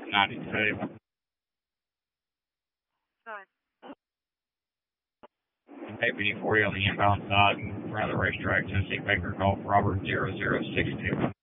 92. APD 40 on the inbound side in front of the racetrack. Tennessee Baker call for Robert 0062.